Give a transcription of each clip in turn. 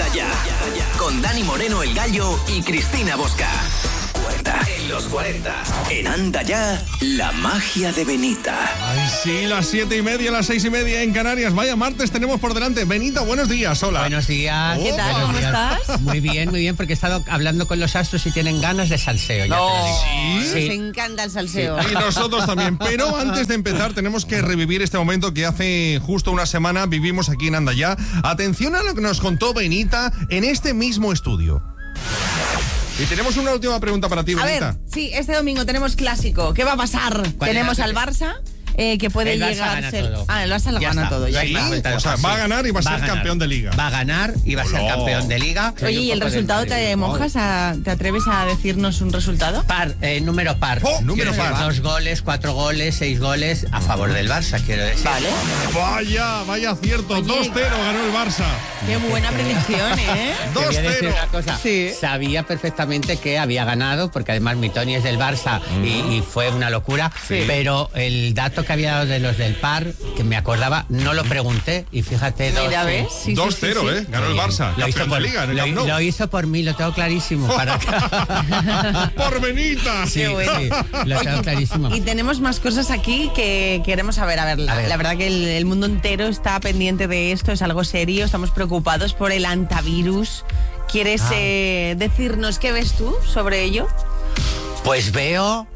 Ya, con Dani Moreno el Gallo y Cristina Bosca. En los 40. En Anda Ya, la magia de Benita. Ay, sí, las 7:30, las 6:30 en Canarias. Vaya martes tenemos por delante. Benita, buenos días, hola. Buenos días. ¿Qué tal? ¿Cómo estás? Muy bien, porque he estado hablando con los astros y tienen ganas de salseo. Ya te lo digo. Nos encanta el salseo. Y nosotros también. Pero antes de empezar tenemos que revivir este momento que hace justo una semana vivimos aquí en Anda Ya. Atención a lo que nos contó Benita en este mismo estudio. Y tenemos una última pregunta para ti, Benita. A ver, sí, este domingo tenemos clásico. ¿Qué va a pasar? Tenemos al Barça, que puede el Barça llegar gana a ser... todo. Ah, el Barça lo Ya gana está. todo. Ya Sí, está. o sea, va a ganar y va a ser campeón de Liga. Va a ganar y va a ser campeón de Liga. Oye, ¿y el resultado te mojas? ¿Te atreves a decirnos un resultado? Número par. Número Quiero par. decir, 2 goles, 4 goles, 6 goles a favor del Barça, quiero decir. Vale. Vaya acierto. Oye. 2-0 ganó el Barça. Qué buena predicción, ¿eh? Te voy a decir 2-0. una cosa. Sí. Sabía perfectamente que había ganado, porque además mi Tony es del Barça y fue una locura. Sí. Pero el dato que había dado de los del par, que me acordaba, no lo pregunté. Y fíjate, Mira, ¿ves? Sí, 2-0, Ganó el Barça. Lo hizo, Campeón de Liga en el Camp Nou. lo hizo por mí, lo tengo clarísimo. Por Benita. Sí, Qué bueno. sí, lo tengo clarísimo. Y tenemos más cosas aquí que queremos saber. A ver. La verdad que el mundo entero está pendiente de esto, es algo serio, estamos preocupados por el antivirus. ¿Quieres decirnos qué ves tú sobre ello? Pues veo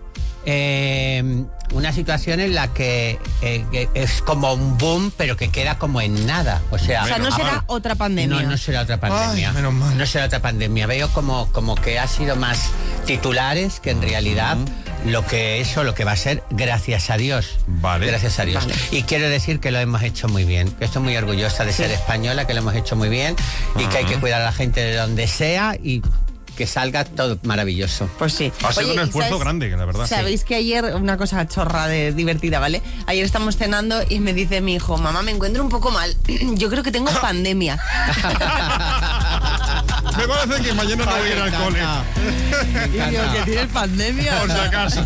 una situación en la que es como un boom, pero que queda como en nada. O sea, No será otra pandemia. No será otra pandemia. Ay, menos mal. No será otra pandemia. Veo como que ha sido más titulares que en realidad lo que va a ser, gracias a Dios. Vale. Gracias a Dios. Vale. Y quiero decir que lo hemos hecho muy bien. Que estoy muy orgullosa de ser española, que lo hemos hecho muy bien y que hay que cuidar a la gente de donde sea y que salga todo maravilloso. Pues sí. Ha sido Oye, un ¿y esfuerzo grande, la verdad. Sabéis que ayer, una cosa chorra divertida, ¿vale? Ayer estamos cenando y me dice mi hijo, mamá, me encuentro un poco mal. Yo creo que tengo pandemia. Me parece que mañana no voy a ir al cole. Y digo, ¿que tienes pandemia? Por si acaso.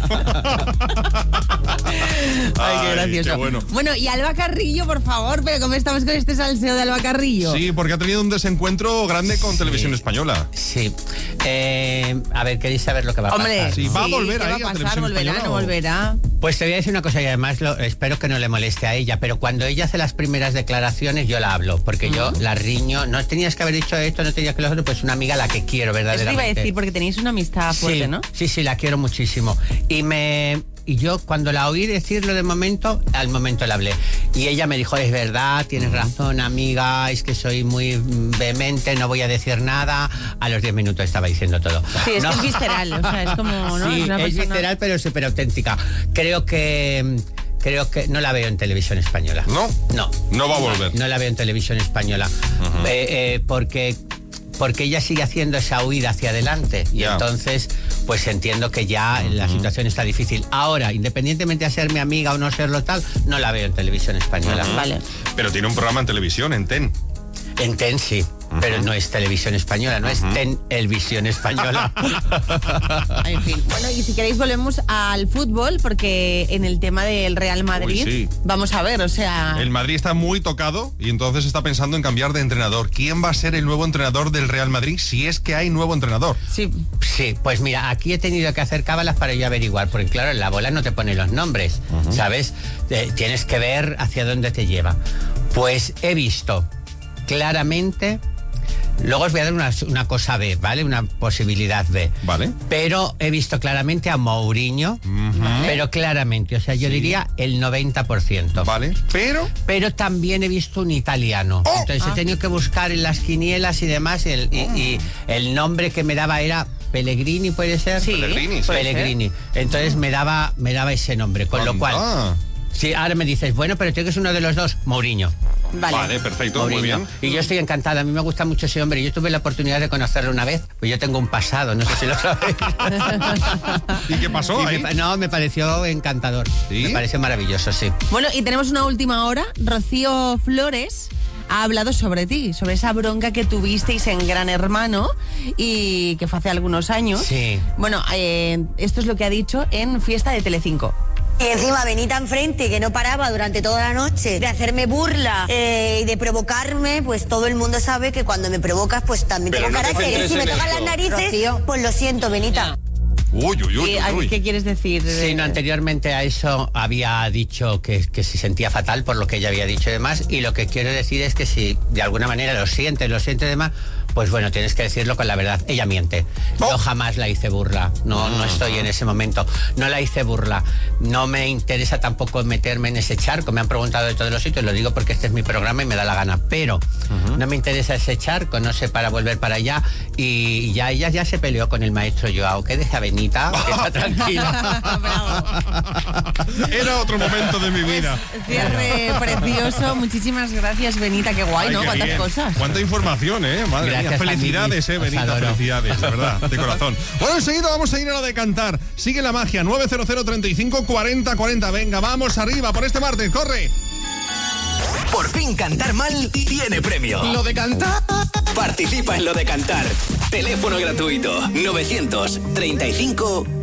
Ay, qué gracioso. Qué bueno. Y Alba Carrillo, por favor, pero ¿cómo estamos con este salseo de Alba Carrillo? Sí, porque ha tenido un desencuentro grande con Televisión Española. Sí. A ver, ¿queréis saber lo que va a Hombre, pasar? Sí, va a volver ¿qué ahí va a a pasar? Televisión ¿Volverá? Española, ¿No o? volverá? Pues te voy a decir una cosa y además espero que no le moleste a ella, pero cuando ella hace las primeras declaraciones yo la hablo, porque yo la riño, no tenías que haber dicho esto, no tenías que lo otro, pues una amiga a la que quiero Eso te verdaderamente. iba a decir, porque tenéis una amistad fuerte, Sí, ¿no? sí, la quiero muchísimo. Y yo cuando la oí decirlo de momento, al momento la hablé. Y ella me dijo, es verdad, tienes razón, amiga, es que soy muy vehemente, no voy a decir nada. A los 10 minutos estaba diciendo todo. Sí, es No. que es visceral, o sea, es como, ¿no? Sí, una es persona... visceral, pero súper auténtica. Creo que no la veo en Televisión Española. ¿No? No va a volver. No la veo en Televisión Española. Porque ella sigue haciendo esa huida hacia adelante y entonces pues entiendo que ya la situación está difícil. Ahora, independientemente de ser mi amiga o no serlo tal, no la veo en Televisión Española. Vale. Pero tiene un programa en televisión, en TEN. En TEN sí, pero no es Televisión Española, no es TEN-Elvisión Española. En fin. Bueno, y si queréis volvemos al fútbol, porque en el tema del Real Madrid, sí. vamos a ver, o sea... El Madrid está muy tocado y entonces está pensando en cambiar de entrenador. ¿Quién va a ser el nuevo entrenador del Real Madrid si es que hay nuevo entrenador? Sí. Sí, pues mira, aquí he tenido que hacer cábalas para yo averiguar, porque claro, en la bola no te pone los nombres, ¿sabes? Tienes que ver hacia dónde te lleva. Pues he visto claramente, luego os voy a dar una cosa B, ¿vale? Una posibilidad B. Vale. Pero he visto claramente a Mourinho, pero claramente, o sea, yo diría el 90%. Vale. Pero también he visto un italiano. Entonces he tenido que buscar en las quinielas y demás, y el nombre que me daba era Pellegrini, ¿puede ser? Sí, Pellegrini, sí. Pellegrini. Entonces me daba ese nombre, con lo cual... Sí, ahora me dices, bueno, pero tienes uno de los dos, Mourinho. Vale, perfecto, Mourinho. muy bien. Y yo estoy encantada, a mí me gusta mucho ese hombre. Yo tuve la oportunidad de conocerlo una vez, pues yo tengo un pasado, no sé si lo sabéis. ¿Y qué pasó Sí, ahí? me pareció encantador. ¿Sí? Me pareció maravilloso, sí. Bueno, y tenemos una última hora. Rocío Flores ha hablado sobre ti, sobre esa bronca que tuvisteis en Gran Hermano y que fue hace algunos años. Sí. Bueno, esto es lo que ha dicho en Fiesta de Telecinco. Y encima Benita enfrente, que no paraba durante toda la noche de hacerme burla y de provocarme, pues todo el mundo sabe que cuando me provocas, pues también tengo carácter. Y si me tocan las narices, Rocío, pues lo siento, Benita. Uy. ¿Qué quieres decir? Sí, no, anteriormente a eso había dicho que se sentía fatal por lo que ella había dicho y demás, y lo que quiero decir es que si de alguna manera lo siente demás, pues bueno, tienes que decirlo con la verdad. Ella miente. Yo jamás la hice burla. No estoy en ese momento. No la hice burla. No me interesa tampoco meterme en ese charco. Me han preguntado de todos los sitios, lo digo porque este es mi programa y me da la gana. Pero no me interesa ese charco, no sé, para volver para allá. Y ya ella ya se peleó con el maestro Joao. Que deja Benita, que está tranquila. Era otro momento de mi vida. Cierre precioso. Muchísimas gracias, Benita. Qué guay, ¿no? Cuántas cosas. Cuánta información, Madre mía. Felicidades, Benita, felicidades, de verdad, de corazón. Bueno, enseguida vamos a ir a la de cantar. Sigue la magia, 900 35 40 40. Venga, vamos arriba por este martes, corre. Por fin cantar mal tiene premio. Lo de cantar. Participa en Lo de Cantar. Teléfono gratuito 935